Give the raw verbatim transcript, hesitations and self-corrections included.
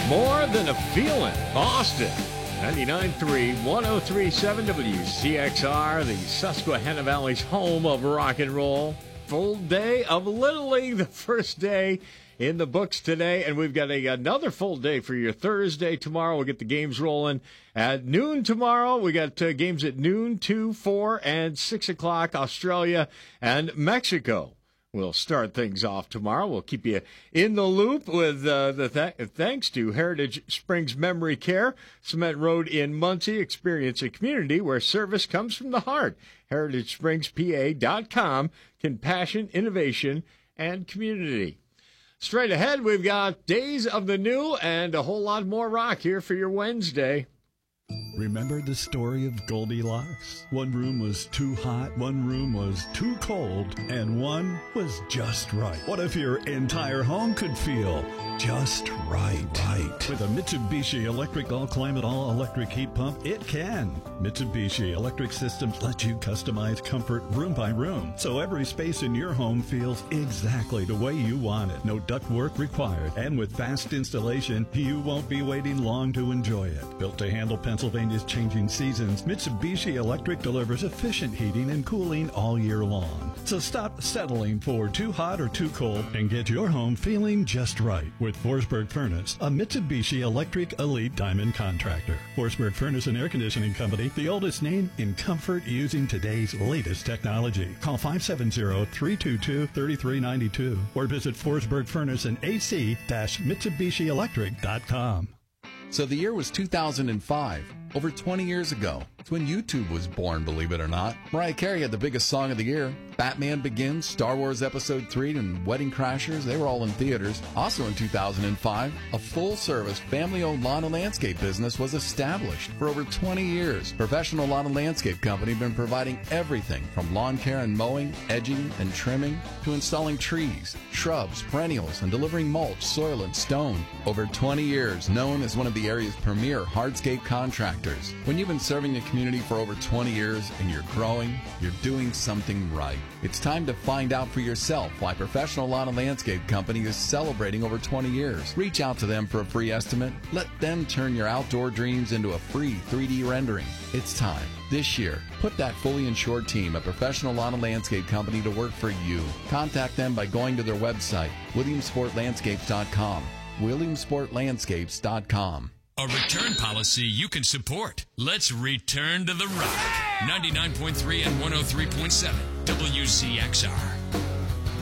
More Than a Feeling, Boston. ninety-nine point three, one oh three point seven W C X R, the Susquehanna Valley's home of rock and roll. Full day of Little League, the first day in the books today, and we've got a, another full day for your Thursday tomorrow. We'll get the games rolling at noon tomorrow. We got uh, games at noon, two, four, and six o'clock. Australia and Mexico will start things off tomorrow. We'll keep you in the loop with uh, the th- thanks to Heritage Springs Memory Care, Cement Road in Muncie. Experience a community where service comes from the heart. heritage springs p a dot com. Compassion, innovation, and community. Straight ahead, we've got Days of the New and a whole lot more rock here for your Wednesday. Remember the story of Goldilocks? One room was too hot, one room was too cold, and one was just right. What if your entire home could feel just right? Right. With a Mitsubishi electric all-climate, all-electric heat pump, it can. Mitsubishi Electric Systems let you customize comfort room by room, so every space in your home feels exactly the way you want it. No ductwork required, and with fast installation, you won't be waiting long to enjoy it. Built to handle Pennsylvania's changing seasons, Mitsubishi Electric delivers efficient heating and cooling all year long. So stop settling for too hot or too cold and get your home feeling just right with Forsberg Furnace, a Mitsubishi Electric Elite Diamond contractor. Forsberg Furnace and Air Conditioning Company, the oldest name in comfort using today's latest technology. Call five seven zero, three two two, three three nine two or visit Forsberg Furnace and A C Mitsubishi Electric dot com. So the year was two thousand five, over twenty years ago. It's when YouTube was born, believe it or not. Mariah Carey had the biggest song of the year. Batman Begins, Star Wars Episode three, and Wedding Crashers, they were all in theaters. Also in two thousand five, a full-service, family-owned lawn and landscape business was established. For over twenty years, Professional Lawn and Landscape Company has been providing everything from lawn care and mowing, edging, and trimming, to installing trees, shrubs, perennials, and delivering mulch, soil, and stone. Over twenty years, known as one of the area's premier hardscape contractors. When you've been serving the community for over twenty years and you're growing, you're doing something right. It's time to find out for yourself why Professional Lawn and Landscape Company is celebrating over twenty years. Reach out to them for a free estimate. Let them turn your outdoor dreams into a free three D rendering. It's time. This year, put that fully insured team at Professional Lawn and Landscape Company to work for you. Contact them by going to their website, williamsport landscapes dot com. williamsport landscapes dot com. A return policy you can support. Let's return to the rock. ninety-nine point three and one oh three point seven W C X R.